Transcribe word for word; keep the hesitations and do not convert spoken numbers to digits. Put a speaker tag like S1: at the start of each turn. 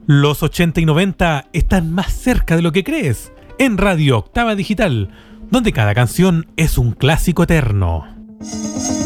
S1: Los ochenta y noventa están más cerca de lo que crees, en Radio Octava Digital, donde cada canción es un clásico eterno.